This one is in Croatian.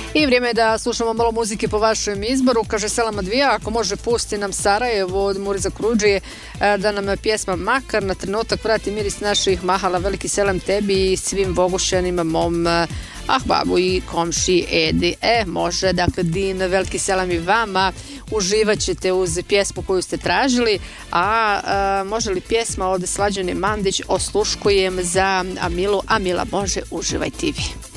I vrijeme je da slušamo malo muzike po vašem izboru. Kaže Selama Dvija, ako može pusti nam Sarajevo od Muriza Kruđije, da nam pjesma makar na trenutak vrati miris naših mahala. Veliki selam tebi i svim Bogušanima, mom ahbabu i komši Edi. Može, dakle Din, veliki selam i vama. Uživat ćete uz pjesmu koju ste tražili. A može li pjesma od Slađane Mandić Osluškujem za Amilu? Amila, može, uživaj ti vi.